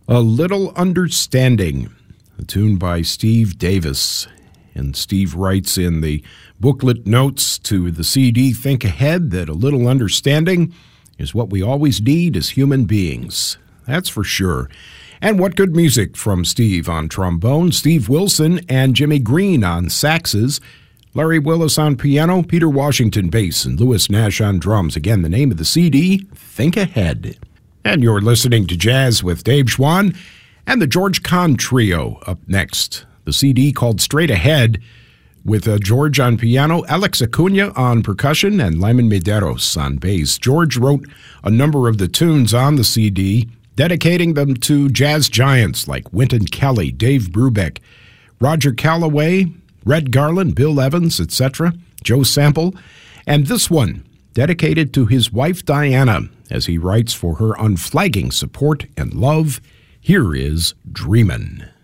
A Little Understanding, a tune by Steve Davis. And Steve writes in the booklet notes to the CD Think Ahead that a little understanding is what we always need as human beings. That's for sure. And what good music from Steve on trombone, Steve Wilson and Jimmy Green on saxes, Larry Willis on piano, Peter Washington bass, and Louis Nash on drums. Again, the name of the CD, Think Ahead. And you're listening to Jazz with Dave Schwann and the George Kahn Trio up next. The CD called Straight Ahead with George on piano, Alex Acuna on percussion, and Lyman Medeiros on bass. George wrote a number of the tunes on the CD, dedicating them to jazz giants like Wynton Kelly, Dave Brubeck, Roger Calloway, Red Garland, Bill Evans, etc., Joe Sample, and this one dedicated to his wife Diana as he writes for her unflagging support and love. Here is Dreamin'.